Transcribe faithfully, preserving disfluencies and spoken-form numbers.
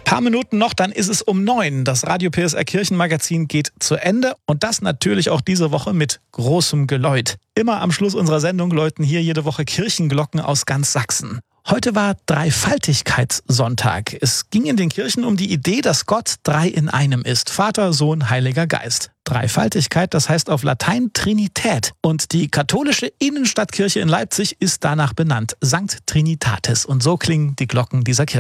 Paar Minuten noch, dann ist es um neun. Das Radio P S R Kirchenmagazin geht zu Ende und das natürlich auch diese Woche mit großem Geläut. Immer am Schluss unserer Sendung läuten hier jede Woche Kirchenglocken aus ganz Sachsen. Heute war Dreifaltigkeitssonntag. Es ging in den Kirchen um die Idee, dass Gott drei in einem ist. Vater, Sohn, Heiliger Geist. Dreifaltigkeit, das heißt auf Latein Trinität. Und die katholische Innenstadtkirche in Leipzig ist danach benannt. Sankt Trinitatis. Und so klingen die Glocken dieser Kirche.